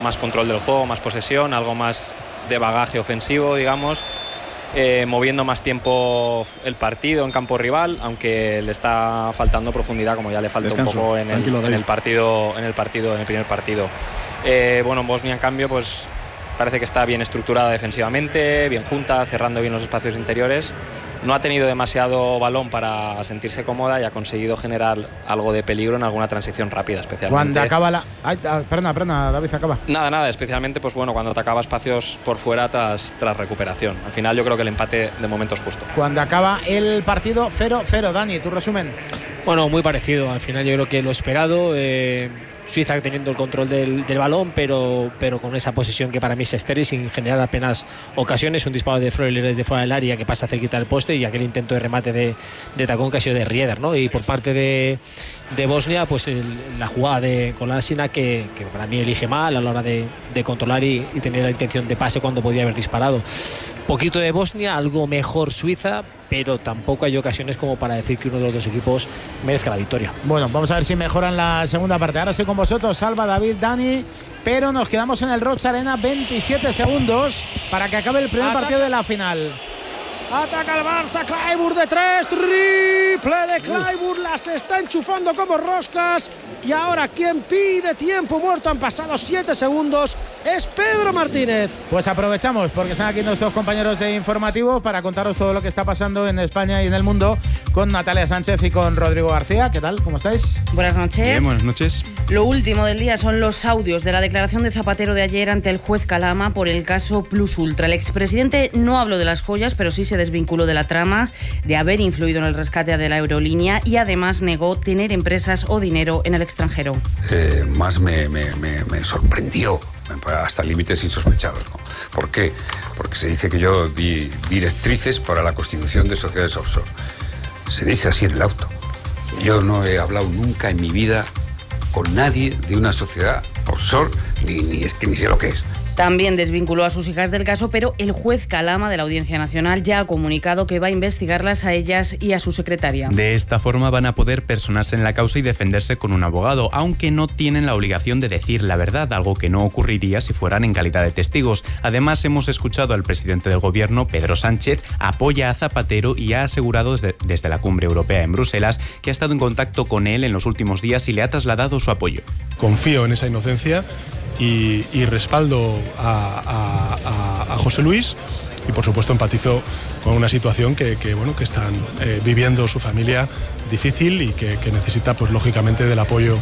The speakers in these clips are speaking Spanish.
Más control del juego, más posesión, algo más de bagaje ofensivo, digamos, moviendo más tiempo el partido en campo rival, aunque le está faltando profundidad, como ya le falta un poco en el primer partido. Bueno, Bosnia, en cambio, pues parece que está bien estructurada defensivamente, bien junta, cerrando bien los espacios interiores. No ha tenido demasiado balón para sentirse cómoda y ha conseguido generar algo de peligro en alguna transición rápida, especialmente. Cuando acaba la... Perdona, David, acaba. Nada, especialmente pues bueno, cuando atacaba espacios por fuera tras recuperación. Al final yo creo que el empate de momento es justo. Cuando acaba el partido 0-0, Dani, tu resumen. Bueno, muy parecido. Al final yo creo que lo esperado. Suiza teniendo el control del balón, pero con esa posesión que para mí es estéril, sin generar apenas ocasiones. Un disparo de Freuler desde fuera del área que pasa cerquita del poste, y aquel intento de remate de tacón que ha sido de Rieder, ¿no? Y por parte de Bosnia, pues la jugada de Kolasinac que para mí elige mal a la hora de controlar y tener la intención de pase cuando podía haber disparado. Poquito de Bosnia, algo mejor Suiza, pero tampoco hay ocasiones como para decir que uno de los dos equipos merezca la victoria. Bueno, vamos a ver si mejoran la segunda parte. Ahora sí con vosotros, Salva, David, Dani, pero nos quedamos en el Roig Arena, 27 segundos para que acabe el primer partido de la final. Ataca el Barça, Clyburn de 3, triple de Clyburn, las está enchufando como roscas. Y ahora quien pide tiempo muerto, han pasado 7 segundos, es Pedro Martínez. Pues aprovechamos porque están aquí nuestros compañeros de informativo para contaros todo lo que está pasando en España y en el mundo con Natalia Sánchez y con Rodrigo García. ¿Qué tal? ¿Cómo estáis? Buenas noches. Bien, buenas noches. Lo último del día son los audios de la declaración de Zapatero de ayer ante el juez Calama por el caso Plus Ultra. El expresidente no habló de las joyas, pero sí se desvinculó de la trama de haber influido en el rescate de la aerolínea y además negó tener empresas o dinero en el extranjero. Más me sorprendió, hasta límites insospechados, ¿no? ¿Por qué? Porque se dice que yo di directrices para la constitución de sociedades offshore. Se dice así en el auto. Yo no he hablado nunca en mi vida con nadie de una sociedad offshore, ni sé lo que es. También desvinculó a sus hijas del caso, pero el juez Calama de la Audiencia Nacional ya ha comunicado que va a investigarlas a ellas y a su secretaria. De esta forma van a poder personarse en la causa y defenderse con un abogado, aunque no tienen la obligación de decir la verdad, algo que no ocurriría si fueran en calidad de testigos. Además, hemos escuchado al presidente del gobierno, Pedro Sánchez, apoya a Zapatero y ha asegurado desde la cumbre europea en Bruselas que ha estado en contacto con él en los últimos días y le ha trasladado su apoyo. Confío en esa inocencia y respaldo a José Luis, y por supuesto empatizo con una situación que están viviendo su familia difícil y que necesita pues lógicamente del apoyo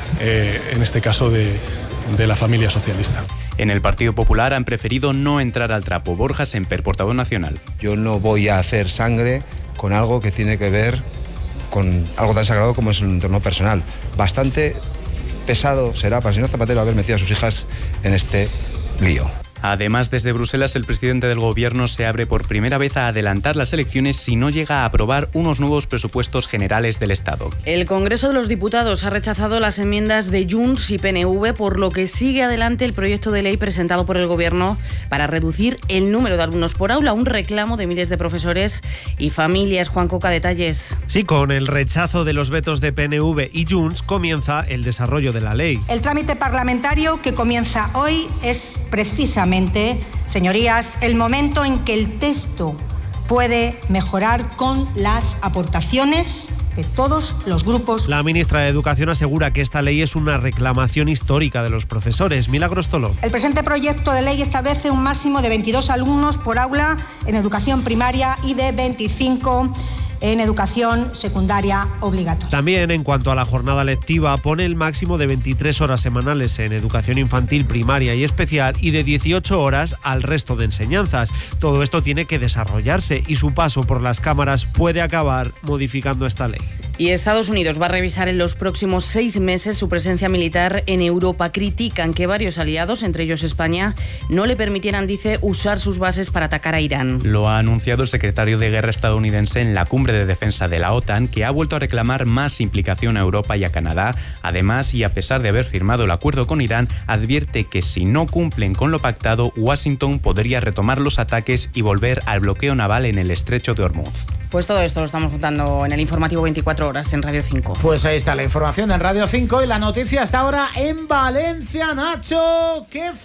en este caso de la familia socialista. En el Partido Popular han preferido no entrar al trapo. Borja Semper, portavoz nacional. Yo no voy a hacer sangre con algo que tiene que ver con algo tan sagrado como es el entorno personal. Bastante pesado será para el señor Zapatero haber metido a sus hijas en este lío. Además, desde Bruselas, el presidente del gobierno se abre por primera vez a adelantar las elecciones si no llega a aprobar unos nuevos presupuestos generales del Estado. El Congreso de los Diputados ha rechazado las enmiendas de Junts y PNV, por lo que sigue adelante el proyecto de ley presentado por el Gobierno para reducir el número de alumnos por aula, un reclamo de miles de profesores y familias. Juan Coca, detalles. Sí, con el rechazo de los vetos de PNV y Junts comienza el desarrollo de la ley. El trámite parlamentario que comienza hoy es precisamente, señorías, el momento en que el texto puede mejorar con las aportaciones de todos los grupos. La ministra de Educación asegura que esta ley es una reclamación histórica de los profesores. Milagros Tolo. El presente proyecto de ley establece un máximo de 22 alumnos por aula en educación primaria y de 25 en educación secundaria obligatoria. También, en cuanto a la jornada lectiva, pone el máximo de 23 horas semanales en educación infantil, primaria y especial y de 18 horas al resto de enseñanzas. Todo esto tiene que desarrollarse y su paso por las cámaras puede acabar modificando esta ley. Y Estados Unidos va a revisar en los próximos 6 meses su presencia militar en Europa. Critican que varios aliados, entre ellos España, no le permitieran, dice, usar sus bases para atacar a Irán. Lo ha anunciado el secretario de Guerra estadounidense en la cumbre de defensa de la OTAN, que ha vuelto a reclamar más implicación a Europa y a Canadá. Además, y a pesar de haber firmado el acuerdo con Irán, advierte que si no cumplen con lo pactado, Washington podría retomar los ataques y volver al bloqueo naval en el estrecho de Hormuz. Pues todo esto lo estamos contando en el informativo 24 horas en Radio 5. Pues ahí está la información en Radio 5 y la noticia hasta ahora en Valencia, Nacho. ¿Qué